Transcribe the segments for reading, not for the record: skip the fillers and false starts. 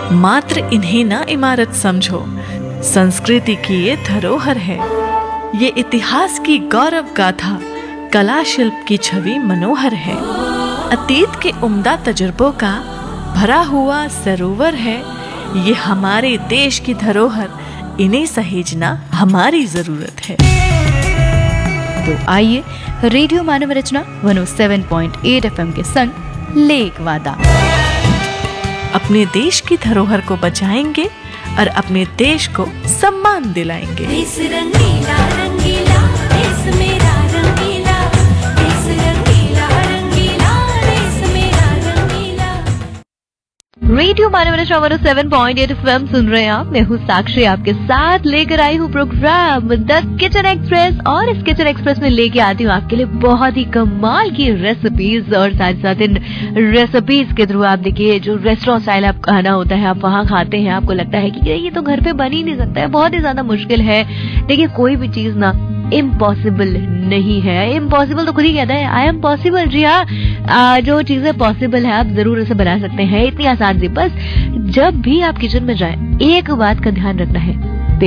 मात्र इन्हें ना इमारत समझो, संस्कृति की ये धरोहर है। ये इतिहास की गौरव गाथा, कला शिल्प की छवि मनोहर है। अतीत के उम्दा तजुर्बों का भरा हुआ सरोवर है। ये हमारे देश की धरोहर, इन्हें सहेजना हमारी जरूरत है। तो आइए रेडियो मानव रचना 107.8 FM के संग लेक वादा, अपने देश की धरोहर को बचाएंगे और अपने देश को सम्मान दिलाएंगे। देश रंगीला रंगीला, देश मेरा रंगीला, देश रंगीला रंगीला, देश मेरा रंगीला। रेडियो मानव रचना 107.8 FM सुन रहे हैं आप। मैं हूँ साक्षी, आपके साथ लेकर आई हूँ प्रोग्राम द किचन एक्सप्रेस। और इस किचन एक्सप्रेस में लेके आती हूँ आपके लिए बहुत ही कमाल की रेसिपीज, और साथ साथ इन रेसिपीज के थ्रू आप देखिए जो रेस्टोरेंट स्टाइल आप खाना होता है आप वहाँ खाते हैं, आपको लगता है कि ये तो घर पे बन ही नहीं सकता है, बहुत ही ज्यादा मुश्किल है। देखिए कोई भी चीज ना इम्पॉसिबल नहीं है। इम्पॉसिबल तो खुद ही कहता है आई एम पॉसिबल। जी हाँ, जो चीजें पॉसिबल है आप जरूर उसे बना सकते हैं, इतनी आसान सी। बस जब भी आप किचन में जाएं एक बात का ध्यान रखना है,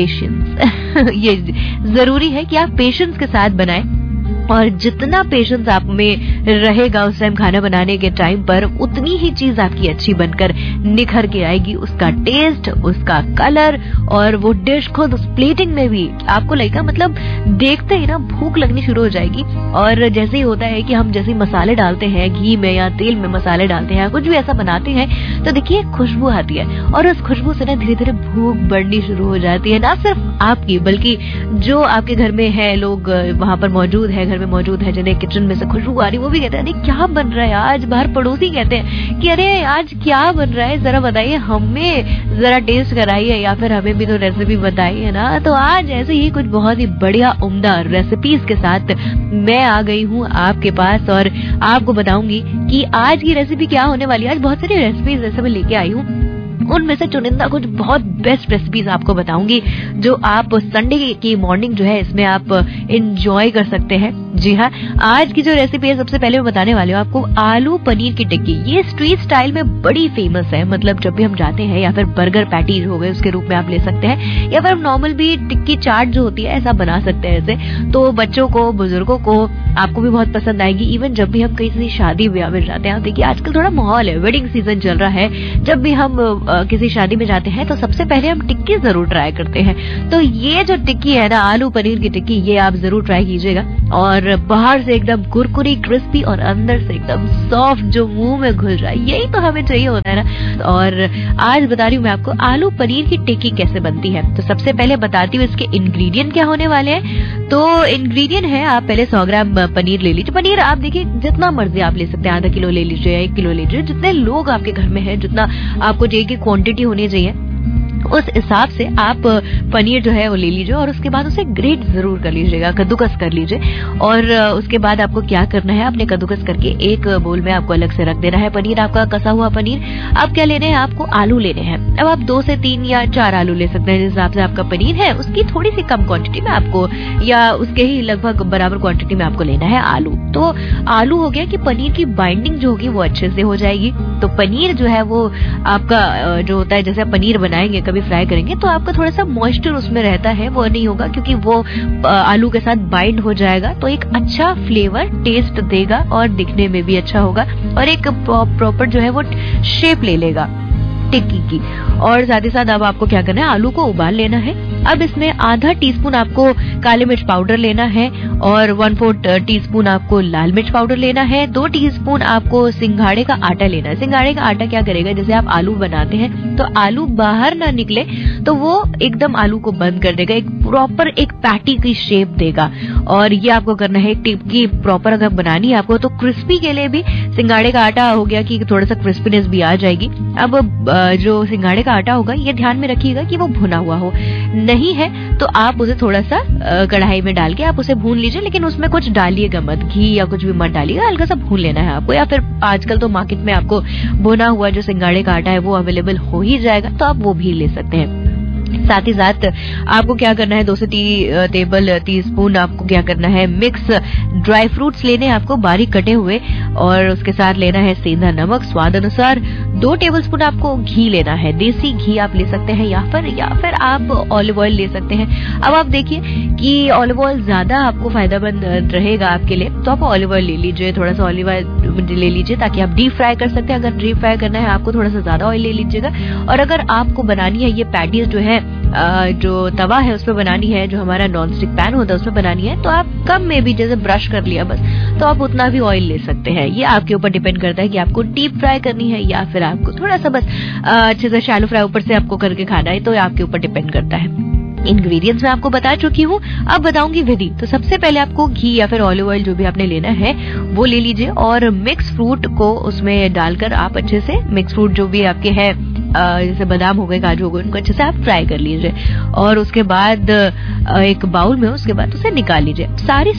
पेशेंस। ये जरूरी है कि आप पेशेंस के साथ बनाएं, और जितना पेशेंस आप में रहेगा उस टाइम खाना बनाने के टाइम पर, उतनी ही चीज आपकी अच्छी बनकर निखर के आएगी। उसका टेस्ट, उसका कलर, और वो डिश खुद उस प्लेटिंग में भी आपको लगेगा, मतलब देखते ही ना भूख लगनी शुरू हो जाएगी। और जैसे ही होता है कि हम जैसे मसाले डालते हैं घी में या तेल में, मसाले डालते हैं, कुछ भी ऐसा बनाते हैं, तो देखिए खुशबू आती है, और उस खुशबू से ना धीरे धीरे भूख बढ़नी शुरू हो जाती है। ना सिर्फ आपकी बल्कि जो आपके घर में है, लोग वहां पर मौजूद है, में मौजूद है, जिन्हें किचन में से खुशबू आ रही, वो भी कहते हैं अरे क्या बन रहा है आज। बाहर पड़ोसी कहते हैं कि अरे आज क्या बन रहा है, जरा बताइए, हमें जरा टेस्ट कराइए, या फिर हमें भी तो रेसिपी बताइए ना। तो आज ऐसे ही कुछ बहुत ही बढ़िया उम्दा रेसिपीज के साथ मैं आ गई हूँ आपके पास, और आपको बताऊंगी कि आज की रेसिपी क्या होने वाली है। आज बहुत सारी रेसिपीज जैसे मैं लेके आई हूँ, उनमें से चुनिंदा कुछ बहुत बेस्ट रेसिपीज आपको बताऊंगी, जो आप संडे की मॉर्निंग जो है इसमें आप एंजॉय कर सकते हैं। जी हाँ, आज की जो रेसिपी है सबसे पहले मैं बताने वाली हूँ आपको आलू पनीर की टिक्की। ये स्ट्रीट स्टाइल में बड़ी फेमस है, मतलब जब भी हम जाते हैं, या फिर बर्गर पैटीज हो गए उसके रूप में आप ले सकते हैं, या फिर नॉर्मल भी टिक्की चाट जो होती है ऐसा बना सकते हैं ऐसे। तो बच्चों को, बुजुर्गों को, आपको भी बहुत पसंद आएगी। इवन जब भी हम किसी शादी ब्याह में जाते हैं, देखिए आजकल थोड़ा माहौल है, वेडिंग सीजन चल रहा है, जब भी हम किसी शादी में जाते हैं तो सबसे पहले हम टिक्की जरूर ट्राई करते हैं। तो ये जो टिक्की है ना, आलू पनीर की टिक्की, ये आप जरूर ट्राई कीजिएगा। और बाहर से एकदम कुरकुरी क्रिस्पी और अंदर से एकदम सॉफ्ट, जो मुंह में घुल रहा है, यही तो हमें चाहिए होता है ना। और आज बता रही हूँ मैं आपको आलू पनीर की टिक्की कैसे बनती है। तो सबसे पहले बताती हूँ इसके इंग्रेडिएंट क्या होने वाले हैं। तो इंग्रेडिएंट है, आप पहले 100 ग्राम पनीर ले लीजिए। पनीर आप देखिए जितना मर्जी आप ले सकते हैं, आधा किलो ले लीजिए या 1 किलो ले लीजिए, जितने लोग आपके घर में है, जितना आपको चाहिए कि क्वांटिटी होनी चाहिए उस हिसाब से आप पनीर जो है वो ले लीजिए। और उसके बाद उसे ग्रेट जरूर कर लीजिएगा, कद्दूकस कर लीजिए। और उसके बाद आपको क्या करना है, आपने कद्दूकस करके एक बोल में आपको अलग से रख देना है पनीर, आपका कसा हुआ पनीर। अब क्या लेने हैं, आपको आलू लेने हैं। अब आप 2 से 3 या 4 आलू ले सकते हैं, जिस हिसाब से आपका पनीर है उसकी थोड़ी सी कम क्वांटिटी में आपको, या उसके ही लगभग बराबर क्वांटिटी में आपको लेना है आलू। तो आलू हो गया कि पनीर की बाइंडिंग जो होगी वो अच्छे से हो जाएगी। तो पनीर जो है वो आपका जो होता है, जैसे आप पनीर बनाएंगे कभी फ्राई करेंगे तो आपका थोड़ा सा मॉइस्चर उसमें रहता है, वो नहीं होगा, क्योंकि वो आलू के साथ बाइंड हो जाएगा। तो एक अच्छा फ्लेवर टेस्ट देगा और दिखने में भी अच्छा होगा, और एक प्रॉपर जो है वो शेप ले लेगा टिक्की की। और साथ ही साथ अब आपको क्या करना है, आलू को उबाल लेना है। अब इसमें आधा टीस्पून आपको काली मिर्च पाउडर लेना है, और 1/4 टीस्पून आपको लाल मिर्च पाउडर लेना है। 2 टीस्पून आपको सिंघाड़े का आटा लेना है। सिंघाड़े का आटा क्या करेगा, जैसे आप आलू बनाते हैं तो आलू बाहर ना निकले, तो वो एकदम आलू को बंद कर देगा, एक प्रॉपर एक पैटी की शेप देगा। और ये आपको करना है टिक्की प्रॉपर अगर बनानी है आपको, तो क्रिस्पी के लिए भी सिंघाड़े का आटा हो गया कि थोड़ा सा क्रिस्पीनेस भी आ जाएगी। अब जो सिंघाड़े का आटा होगा ये ध्यान में रखिएगा कि वो भुना हुआ हो, नहीं है तो आप उसे थोड़ा सा कढ़ाई में डाल के आप उसे भून लीजिए, लेकिन उसमें कुछ डालिएगा मत, घी या कुछ भी मत डालिएगा, हल्का सा भून लेना है आपको। या फिर आजकल तो मार्केट में आपको भुना हुआ जो सिंघाड़े का आटा है वो अवेलेबल हो ही जाएगा, तो आप वो भी ले सकते हैं। साथ ही साथ आपको क्या करना है, 2 से 3 टेबल टीस्पून आपको क्या करना है, मिक्स ड्राई फ्रूट्स लेने हैं आपको बारीक कटे हुए, और उसके साथ लेना है सेंधा नमक स्वाद अनुसार। 2 टेबलस्पून आपको घी लेना है, देसी घी आप ले सकते हैं या फिर आप ऑलिव ऑयल ले सकते हैं। अब आप देखिए कि ऑलिव ऑयल ज्यादा आपको फायदेमंद रहेगा आपके लिए, तो आप ऑलिव ऑयल ले लीजिए, थोड़ा सा ऑलिव ऑयल ले लीजिए ताकि आप डीप फ्राई कर सकते हैं। अगर डीप फ्राई करना है आपको थोड़ा सा ज्यादा ऑयल ले लीजिएगा। और अगर आपको बनानी है ये पैटीज जो है, जो तवा है उसमें बनानी है, जो हमारा नॉन स्टिक पैन होता है उसमें बनानी है, तो आप कम में भी जैसे ब्रश कर लिया बस, तो आप उतना भी ऑयल ले सकते हैं। ये आपके ऊपर डिपेंड करता है कि आपको डीप फ्राई करनी है या फिर आपको थोड़ा सा बस अच्छे से शैलो फ्राई ऊपर से आपको करके खाना है, तो आपके ऊपर डिपेंड करता है। इंग्रेडिएंट्स मैं आपको बता चुकी हूँ, अब बताऊंगी विधि। तो सबसे पहले आपको घी या फिर ऑलिव ऑयल जो भी आपने लेना है वो ले लीजिए, और मिक्स फ्रूट को उसमें डालकर आप अच्छे से, मिक्स फ्रूट जो भी आपके हैं जैसे बादाम हो गए, काजू हो गए, उनको अच्छे से आप फ्राई कर लीजिए। और उसके बाद एक बाउल में उसके बाद उसे निकाल लीजिए। सारी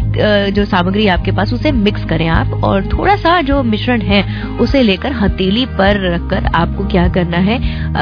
जो सामग्री आपके पास उसे मिक्स करें आप, और थोड़ा सा जो मिश्रण है उसे लेकर हथेली पर रखकर आपको क्या करना है,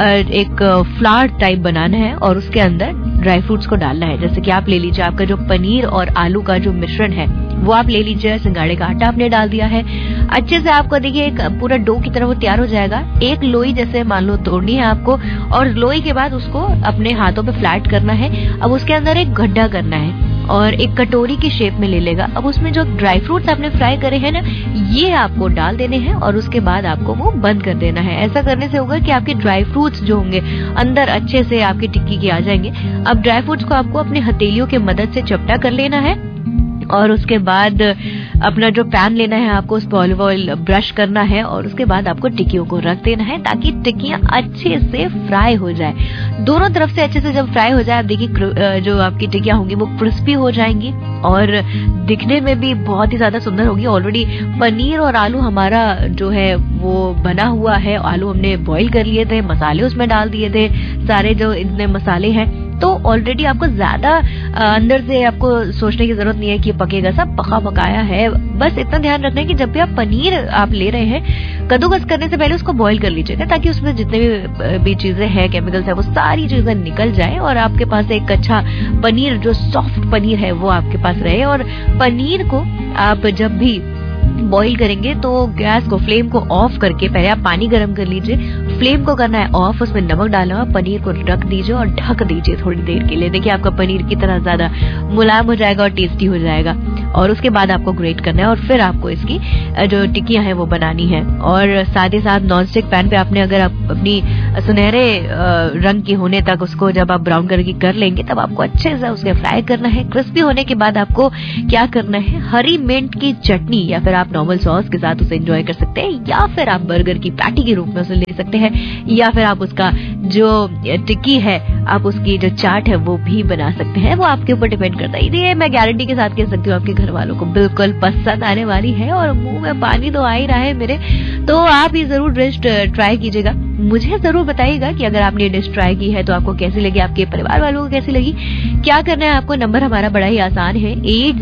एक फ्लावर टाइप बनाना है और उसके अंदर ड्राई फ्रूट्स को डालना है। जैसे कि आप ले लीजिए आपका जो पनीर और आलू का जो मिश्रण है वो आप ले लीजिए, सिंगाड़े का आटा आपने डाल दिया है, अच्छे से आपको देखिए एक पूरा डो की तरह वो तैयार हो जाएगा। एक लोई जैसे मान लो तोड़नी है आपको, और लोई के बाद उसको अपने हाथों पे फ्लैट करना है। अब उसके अंदर एक गड्ढा करना है और एक कटोरी की शेप में ले लेगा। अब उसमें जो ड्राई फ्रूट्स आपने फ्राई करे हैं ना, ये आपको डाल देने हैं और उसके बाद आपको वो बंद कर देना है। ऐसा करने से होगा कि आपके ड्राई फ्रूट्स जो होंगे अंदर अच्छे से आपकी टिक्की के आ जाएंगे। अब ड्राई फ्रूट्स को आपको अपनी हथेलियों की मदद से चपटा कर लेना है, और उसके बाद अपना जो पैन लेना है आपको, उस पर ऑलिव ऑयल ब्रश करना है, और उसके बाद आपको टिक्कियों को रख देना है ताकि टिक्कियां अच्छे से फ्राई हो जाए। दोनों तरफ से अच्छे से जब फ्राई हो जाए, आप देखिए जो आपकी टिक्कियां होंगी वो क्रिस्पी हो जाएंगी और दिखने में भी बहुत ही ज्यादा सुंदर होगी। ऑलरेडी पनीर और आलू हमारा जो है वो बना हुआ है, आलू हमने बॉईल कर लिए थे, मसाले उसमें डाल दिए थे, सारे जो इतने मसाले हैं, तो ऑलरेडी आपको ज्यादा अंदर से आपको सोचने की जरूरत नहीं है कि पकेगा, सब पका पकाया है। बस इतना ध्यान रखना है कि जब भी आप पनीर आप ले रहे हैं, कद्दूकस करने से पहले उसको बॉईल कर लीजिएगा ताकि उसमें जितने भी चीजें हैं, केमिकल्स है, वो सारी चीजें निकल जाए और आपके पास एक अच्छा पनीर, जो सॉफ्ट पनीर है वो आपके पास रहे। और पनीर को आप जब भी बॉईल करेंगे तो गैस को, फ्लेम को ऑफ करके पहले आप पानी गर्म कर लीजिए, फ्लेम को करना है ऑफ, उसमें नमक डालना, पनीर को रख दीजिए और ढक दीजिए थोड़ी देर के लिए। देखिए आपका पनीर कितना ज्यादा मुलायम हो जाएगा और टेस्टी हो जाएगा। और उसके बाद आपको ग्रेट करना है और फिर आपको इसकी जो टिक्कियां हैं वो बनानी है। और साथ ही साथ नॉनस्टिक पैन पे आपने अगर आप अपनी सुनहरे रंग की होने तक उसको जब आप ब्राउन कलर की कर लेंगे, तब आपको अच्छे से उसके फ्राई करना है। क्रिस्पी होने के बाद आपको क्या करना है, हरी मिंट की चटनी या फिर आप नॉर्मल सॉस के साथ उसे एंजॉय कर सकते हैं, या फिर आप बर्गर की पैटी के रूप में उसे ले सकते हैं, या फिर आप उसका जो टिक्की है आप उसकी जो चाट है वो भी बना सकते हैं। वो आपके ऊपर डिपेंड करता है। ये मैं गारंटी के साथ कह सकती हूँ आपके घर वालों को बिल्कुल पसंद आने वाली है, और मुंह में पानी तो आ ही रहा है मेरे। तो आप ये जरूर डिश ट्राई कीजिएगा, मुझे जरूर बताइएगा कि अगर आपने डिश ट्राई की है तो आपको कैसी लगी, आपके परिवार वालों को कैसी लगी। क्या करना है आपको, नंबर हमारा बड़ा ही आसान है,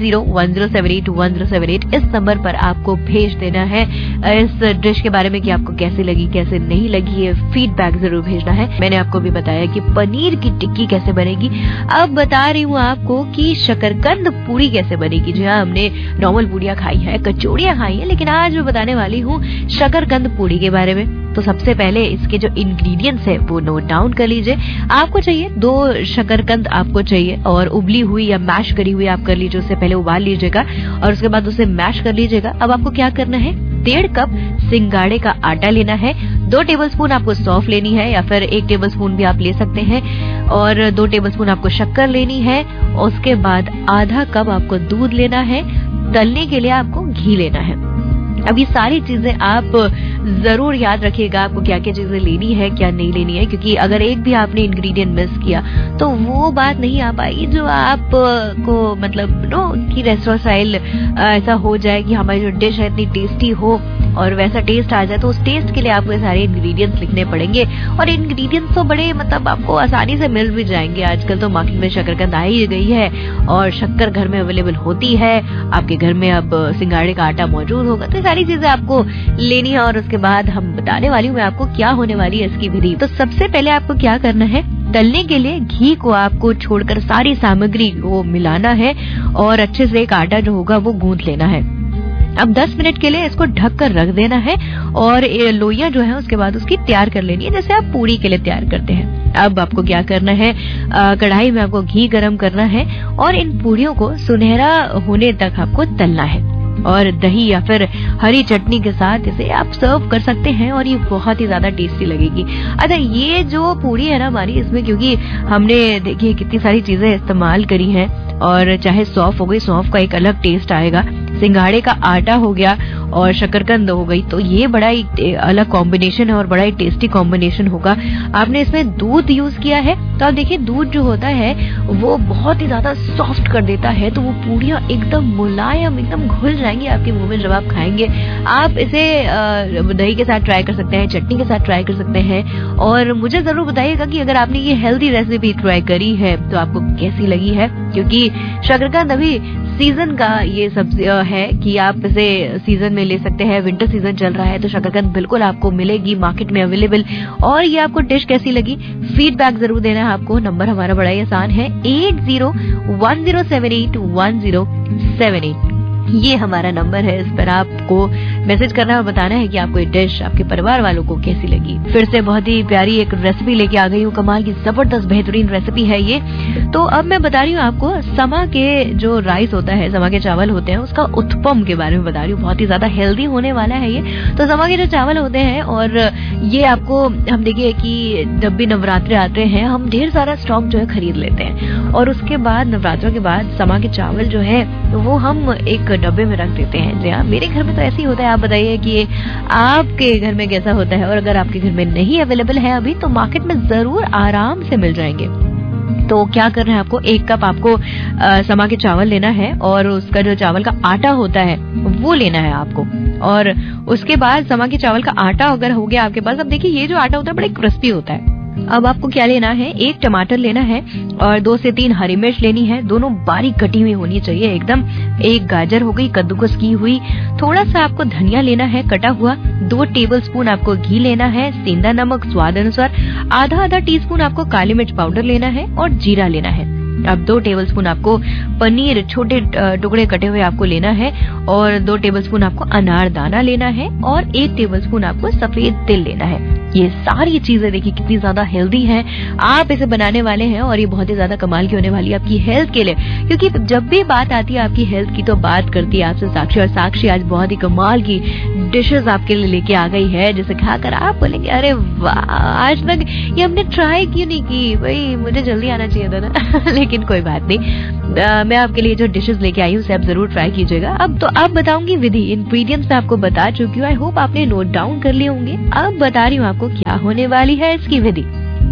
8010781078। इस नंबर पर आपको भेज देना है इस डिश के बारे में कि आपको कैसी लगी, कैसे नहीं लगी, ये फीडबैक जरूर भेजना है। मैंने आपको भी बताया कि पनीर की टिक्की कैसे बनेगी। अब बता रही हूँ आपको कि शकरकंद पूड़ी कैसे बनेगी। जी हाँ, हमने नॉर्मल पूड़ियाँ खाई है, कचौड़ियाँ खाई है, लेकिन आज मैं बताने वाली हूँ शकरकंद पूड़ी के बारे में। तो सबसे पहले इसके जो इंग्रेडिएंट्स है वो नोट डाउन कर लीजिए। आपको चाहिए 2 शकरकंद आपको चाहिए, और उबली हुई या मैश करी हुई आप कर लीजिए, उससे पहले उबाल लीजिएगा और उसके बाद उसे मैश कर लीजिएगा। अब आपको क्या करना है, 1.5 कप सिंगाड़े का आटा लेना है, 2 टेबलस्पून आपको सौंफ लेनी है या फिर 1 टेबलस्पून भी आप ले सकते हैं, और 2 टेबलस्पून आपको शक्कर लेनी है। उसके बाद आधा कप आपको दूध लेना है, तलने के लिए आपको घी लेना है। अब ये सारी चीजें आप जरूर याद रखिएगा, आपको क्या क्या चीजें लेनी है, क्या नहीं लेनी है, क्योंकि अगर एक भी आपने इंग्रेडिएंट मिस किया तो वो बात नहीं आ पाएगी जो आप को मतलब कि रेस्टोरेंट स्टाइल ऐसा हो जाए कि हमारी जो डिश है इतनी टेस्टी हो और वैसा टेस्ट आ जाए। तो उस टेस्ट के लिए आपको ये सारे इंग्रेडिएंट्स लिखने पड़ेंगे, और इंग्रेडिएंट्स तो बड़े मतलब आपको आसानी से मिल भी जाएंगे। आजकल तो मार्केट में शकरकंद आ ही गई है और शक्कर घर में अवेलेबल होती है, आपके घर में अब सिंगाड़े का आटा मौजूद होगा। तो सारी चीजें आपको लेनी है, और उसके बाद हम बताने वाली हूँ मैं आपको क्या होने वाली है इसकी विधि। तो सबसे पहले आपको क्या करना है, तलने के लिए घी को आपको छोड़कर सारी सामग्री को मिलाना है और अच्छे से एक आटा जो होगा वो गूंथ लेना है। अब 10 मिनट के लिए इसको ढक कर रख देना है और लोइयां जो है उसके बाद उसकी तैयार कर लेनी है, जैसे आप पूरी के लिए तैयार करते हैं। अब आपको क्या करना है, कढ़ाई में आपको घी गरम करना है और इन पूरियों को सुनहरा होने तक आपको तलना है और दही या फिर हरी चटनी के साथ इसे आप सर्व कर सकते हैं और ये बहुत ही ज्यादा टेस्टी लगेगी। अच्छा, ये जो पूरी है ना हमारी, इसमें क्योंकि हमने देखिए कितनी सारी चीजें इस्तेमाल करी हैं और चाहे सौंफ हो गई, सौंफ का एक अलग टेस्ट आएगा, सिंघाड़े का आटा हो गया और शकरकंद हो गई, तो ये बड़ा ही अलग कॉम्बिनेशन है और बड़ा ही टेस्टी कॉम्बिनेशन होगा। आपने इसमें दूध यूज किया है तो आप देखिए दूध जो होता है वो बहुत ही ज्यादा सॉफ्ट कर देता है, तो वो पूरियां एकदम मुलायम, एकदम घुल जाएंगी आपके मुंह में जब आप खाएंगे। आप इसे दही के साथ ट्राई कर सकते हैं, चटनी के साथ ट्राई कर सकते हैं और मुझे जरूर बताइएगा कि अगर आपने ये हेल्दी रेसिपी ट्राई करी है तो आपको कैसी लगी है, क्योंकि शकरकंद अभी सीजन का ये सब्जी है कि आप इसे सीजन में ले सकते हैं। विंटर सीजन चल रहा है तो शकरकंद बिल्कुल आपको मिलेगी मार्केट में अवेलेबल। और ये आपको डिश कैसी लगी फीडबैक जरूर देना है आपको। नंबर हमारा बड़ा ही आसान है 8010781078। ये हमारा नंबर है, इस पर आपको मैसेज करना और बताना है कि आपको ये डिश आपके परिवार वालों को कैसी लगी। फिर से बहुत ही प्यारी एक रेसिपी लेके आ गई हूँ, कमाल की जबरदस्त बेहतरीन रेसिपी है ये। तो अब मैं बता रही हूँ आपको समा के जो राइस होता है, समा के चावल होते हैं, उसका उत्पम के बारे में बता रही हूँ। बहुत ही ज्यादा हेल्दी होने वाला है ये। तो समा के जो चावल होते हैं और ये आपको हम देखिए कि जब भी नवरात्रे आते हैं हम ढेर सारा स्टॉक जो है खरीद लेते हैं और उसके बाद नवरात्रों के बाद समा के चावल जो है वो हम एक डब्बे में रख देते हैं। जी हाँ, मेरे घर में तो ऐसे ही होता है। आप बताइए कि आपके घर में कैसा होता है, और अगर आपके घर में नहीं अवेलेबल है अभी तो मार्केट में जरूर आराम से मिल जाएंगे। तो क्या करना है आपको, 1 कप आपको समा के चावल लेना है और उसका जो चावल का आटा होता है वो लेना है आपको। और उसके बाद समा के चावल का आटा अगर हो गया आपके पास, अब देखिए ये जो आटा होता है बड़ा क्रिस्पी होता है। अब आपको क्या लेना है, 1 टमाटर लेना है और 2 से 3 हरी मिर्च लेनी है, दोनों बारीक कटी हुई होनी चाहिए एकदम। 1 गाजर हो गई कद्दूकस की हुई। थोड़ा सा आपको धनिया लेना है कटा हुआ। 2 टेबलस्पून आपको घी लेना है। सेंधा नमक स्वाद अनुसार। आधा टीस्पून आपको काली मिर्च पाउडर लेना है और जीरा लेना है। अब 2 टेबलस्पून आपको पनीर छोटे टुकड़े कटे हुए आपको लेना है और 2 टेबलस्पून आपको अनार दाना लेना है और 1 टेबलस्पून आपको सफेद तिल लेना है। ये सारी चीजें देखिए कितनी ज्यादा हेल्दी हैं। आप इसे बनाने वाले हैं और ये बहुत ही ज्यादा कमाल की होने वाली है आपकी हेल्थ के लिए, क्योंकि जब भी बात आती है आपकी हेल्थ की तो बात करती है आपसे साक्षी। और साक्षी आज बहुत ही कमाल की डिशेस आपके लिए लेके आ गई है, जिसे खाकर आप बोलेंगे अरे वाह, आज तक ये हमने ट्राई क्यों नहीं की, भाई मुझे जल्दी आना चाहिए था ना। लेकिन कोई बात नहीं, मैं आपके लिए जो डिशेस लेके आई हूँ उसे आप जरूर ट्राई कीजिएगा। अब तो अब बताऊंगी विधि। इंग्रेडिएंट्स मैं आपको बता चुकी हूँ, आई होप आपने नोट डाउन कर लिए होंगे। अब बता रही हूँ आपको क्या होने वाली है इसकी विधि।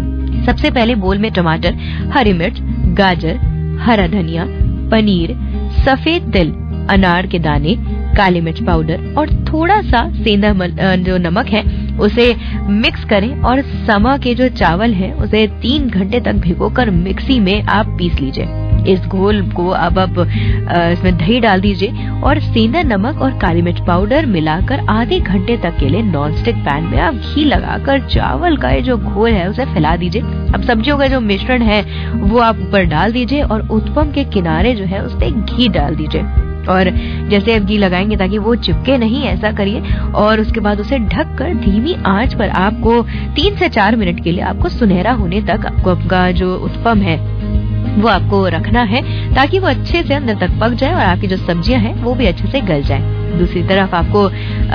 सबसे पहले बोल में टमाटर, हरी मिर्च, गाजर, हरा धनिया, पनीर, सफेद तिल, अनार के दाने, काली मिर्च पाउडर और थोड़ा सा सेंधा जो नमक है उसे मिक्स करें और समा के जो चावल है उसे 3 घंटे तक भिगोकर मिक्सी में आप पीस लीजिए। इस घोल को अब आप इसमें दही डाल दीजिए और सेंधा नमक और काली मिर्च पाउडर मिलाकर आधे घंटे तक के लिए नॉनस्टिक पैन में आप घी लगाकर चावल का ये जो घोल है उसे फैला दीजिए। अब सब्जियों का जो मिश्रण है वो आप ऊपर डाल दीजिए और उत्पम के किनारे जो है उस पे घी डाल दीजिए। और जैसे आप घी लगाएंगे ताकि वो चिपके नहीं, ऐसा करिए। और उसके बाद उसे ढककर धीमी आंच पर आपको 3 से 4 मिनट के लिए आपको सुनहरा होने तक आपको आपका जो उत्पम है वो आपको रखना है ताकि वो अच्छे से अंदर तक पक जाए और आपकी जो सब्जियां हैं वो भी अच्छे से गल जाए। दूसरी तरफ आपको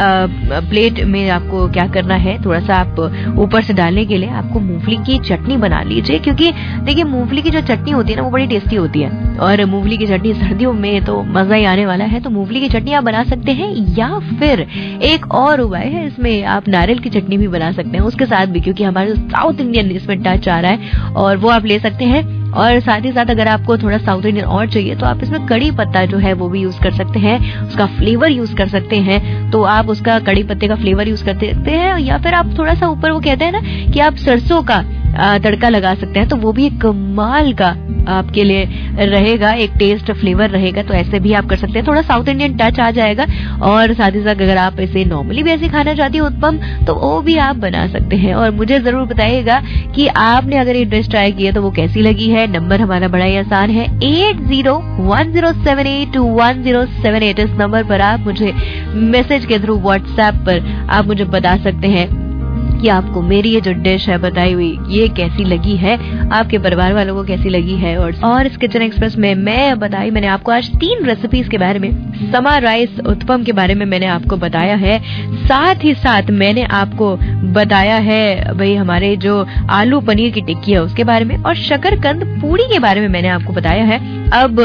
प्लेट में आपको क्या करना है, थोड़ा सा आप ऊपर से डालने के लिए आपको मूंगफली की चटनी बना लीजिए, क्योंकि देखिए मूंगफली की जो चटनी होती है ना वो बड़ी टेस्टी होती है और मूंगफली की चटनी सर्दियों में तो मजा ही आने वाला है। तो मूंगफली की चटनी आप बना सकते हैं या फिर एक और उपाय है, इसमें आप नारियल की चटनी भी बना सकते हैं उसके साथ भी, क्योंकि हमारे साउथ इंडियन इसमें टच आ रहा है और वो आप ले सकते हैं। और साथ ही साथ अगर आपको थोड़ा साउथ इंडियन और चाहिए तो आप इसमें कड़ी पत्ता जो है वो भी यूज कर सकते हैं, उसका फ्लेवर यूज कर सकते हैं। तो आप उसका कड़ी पत्ते का फ्लेवर यूज कर सकते हैं या फिर आप थोड़ा सा ऊपर वो कहते हैं ना कि आप सरसों का तड़का लगा सकते हैं, तो वो भी एक कमाल का आपके लिए रहेगा, एक टेस्ट फ्लेवर रहेगा, तो ऐसे भी आप कर सकते हैं, थोड़ा साउथ इंडियन टच आ जाएगा। और साथ ही साथ अगर आप इसे नॉर्मली भी ऐसे खाना चाहती हो उत्पम, तो वो भी आप बना सकते हैं। और मुझे जरूर बताइएगा कि आपने अगर ये डिश ट्राई की है तो वो कैसी लगी है। नंबर हमारा बड़ा ही आसान है, 8010781078। इस नंबर पर आप मुझे मैसेज के थ्रू व्हाट्सएप पर आप मुझे बता सकते हैं कि आपको मेरी ये जो डिश है बताई हुई ये कैसी लगी है, आपके परिवार वालों को कैसी लगी है। और इस किचन एक्सप्रेस में मैंने आपको आज 3 रेसिपीज के बारे में, समा राइस उत्पम के बारे में मैंने आपको बताया है। साथ ही साथ मैंने आपको बताया है भाई हमारे जो आलू पनीर की टिक्की है उसके बारे में, और शकरकंद पूड़ी के बारे में मैंने आपको बताया है। अब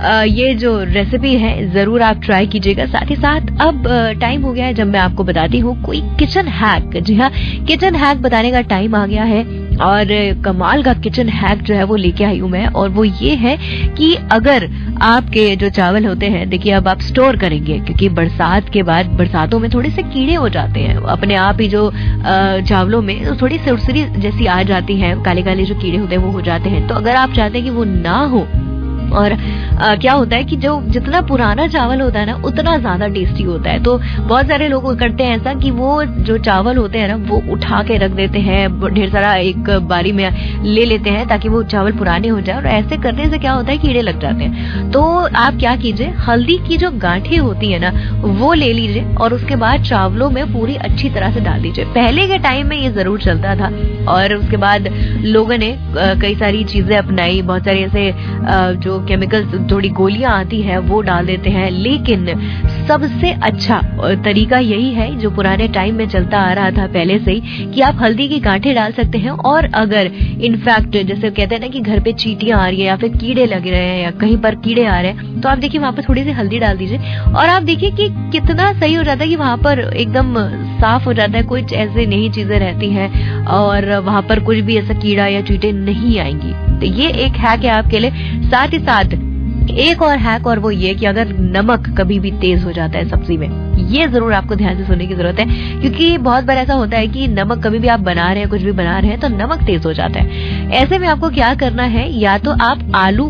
ये जो रेसिपी है जरूर आप ट्राई कीजिएगा। साथ ही साथ अब टाइम हो गया है जब मैं आपको बताती हूँ कोई किचन हैक। जी हाँ, किचन हैक बताने का टाइम आ गया है, और कमाल का किचन हैक जो है वो लेके आई हूँ मैं। और वो ये है कि अगर आपके जो चावल होते हैं, देखिए अब आप स्टोर करेंगे, क्योंकि बरसात के बाद बरसातों में थोड़े से कीड़े हो जाते हैं अपने आप ही, जो चावलों में तो थोड़ी सुरसुरी जैसी आ जाती है, काले काले जो कीड़े होते हैं वो हो जाते हैं। तो अगर आप चाहते हैं कि वो ना हो, और क्या होता है कि जो जितना पुराना चावल होता है ना उतना ज्यादा टेस्टी होता है। तो बहुत सारे लोग करते हैं ऐसा कि वो जो चावल होते हैं ना वो उठा के रख देते हैं, ढेर सारा एक बारी में ले लेते हैं ताकि वो चावल पुराने हो जाए, और ऐसे करने से क्या होता है कीड़े लग जाते हैं। तो आप क्या कीजिए, हल्दी की जो गांठें होती है ना वो ले लीजिए, और उसके बाद चावलों में पूरी अच्छी तरह से डाल दीजिए। पहले के टाइम में ये जरूर चलता था, और उसके बाद लोगों ने कई सारी चीजें अपनाई, बहुत सारी ऐसे जो केमिकल्स थोड़ी गोलियां आती है वो डाल देते हैं। लेकिन सबसे अच्छा तरीका यही है जो पुराने टाइम में चलता आ रहा था पहले से ही, कि आप हल्दी की गांठें डाल सकते हैं। और अगर इनफैक्ट जैसे कहते हैं ना कि घर पे चींटियां आ रही है या फिर कीड़े लग रहे हैं या कहीं पर कीड़े आ रहे हैं, तो आप देखिए वहां पर थोड़ी सी हल्दी डाल दीजिए, और आप देखिए कि कितना सही हो जाता है कि वहां पर एकदम साफ हो जाता है, कुछ ऐसे नई चीजें रहती हैं और वहां पर कुछ भी ऐसा कीड़ा या चींटे नहीं आएंगी। तो ये एक हैक है आपके लिए। साथ ही साथ एक और हैक, और वो ये कि अगर नमक कभी भी तेज हो जाता है सब्जी में, ये जरूर आपको ध्यान से सुनने की जरूरत है, क्योंकि बहुत बार ऐसा होता है कि नमक कभी भी आप बना रहे हैं, कुछ भी बना रहे हैं तो नमक तेज हो जाता है। ऐसे में आपको क्या करना है, या तो आप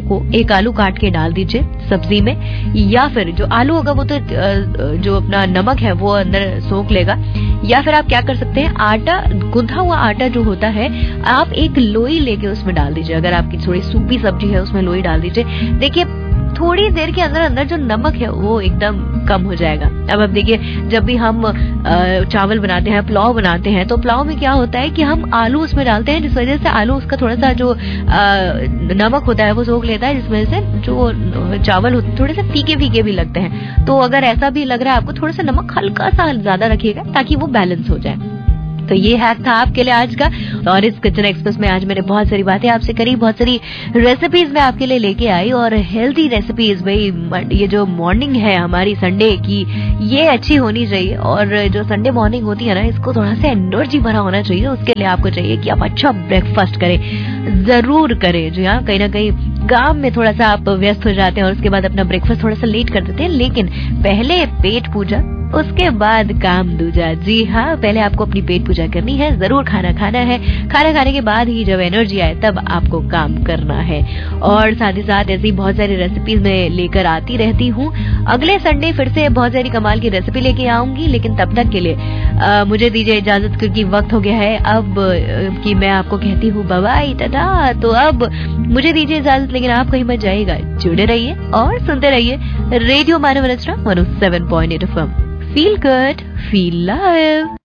एक आलू काट के डाल दीजिए सब्जी में, या फिर जो आलू होगा वो तो जो अपना नमक है वो अंदर सोख लेगा, या फिर आप क्या कर सकते हैं, आटा, गूंथा हुआ आटा जो होता है, आप एक लोई लेके उसमें डाल दीजिए। अगर आपकी थोड़ी सूपी सब्जी है उसमें लोई डाल दीजिए। देखिए थोड़ी देर के अंदर अंदर जो नमक है वो एकदम कम हो जाएगा। अब देखिए जब भी हम चावल बनाते हैं, पुलाव बनाते हैं, तो पुलाव में क्या होता है कि हम आलू उसमें डालते हैं, जिस वजह से आलू उसका थोड़ा सा जो नमक होता है वो सोख लेता है, जिस वजह से जो चावल थोड़े से फीके फीके भी लगते हैं। तो अगर ऐसा भी लग रहा है आपको, थोड़ा सा नमक हल्का सा ज्यादा रखिएगा ताकि वो बैलेंस हो जाए। तो ये हैक था आपके लिए आज का। और इस किचन एक्सप्रेस में आज मैंने बहुत सारी बातें आपसे करी, बहुत सारी रेसिपीज मैं आपके लिए लेके आई, और हेल्दी रेसिपीज। भाई ये जो मॉर्निंग है हमारी संडे की, ये अच्छी होनी चाहिए, और जो संडे मॉर्निंग होती है ना, इसको थोड़ा सा एनर्जी भरा होना चाहिए। उसके लिए आपको चाहिए कि आप अच्छा ब्रेकफास्ट करें, जरूर करें। जी हाँ, कहीं ना कहीं काम में थोड़ा सा आप व्यस्त हो जाते हैं और उसके बाद अपना ब्रेकफास्ट थोड़ा सा लेट कर देते हैं, लेकिन पहले पेट पूजा उसके बाद काम दूजा। जी हाँ, पहले आपको अपनी पेट पूजा करनी है, जरूर खाना खाना है, खाना खाने के बाद ही जब एनर्जी आए तब आपको काम करना है। और साथ ही साथ ऐसी बहुत सारी रेसिपीज मैं लेकर आती रहती हूँ। अगले संडे फिर से बहुत सारी कमाल की रेसिपी लेके आऊंगी, लेकिन तब तक के लिए मुझे दीजिए इजाजत, क्योंकि वक्त हो गया है अब कि मैं आपको कहती हूँ बाय बाय, टाटा। तो अब मुझे दीजिए इजाजत, लेकिन आप कहीं मत जाइएगा, जुड़े रहिए और सुनते रहिए रेडियो मानव 107.8 FM। Feel good, feel live.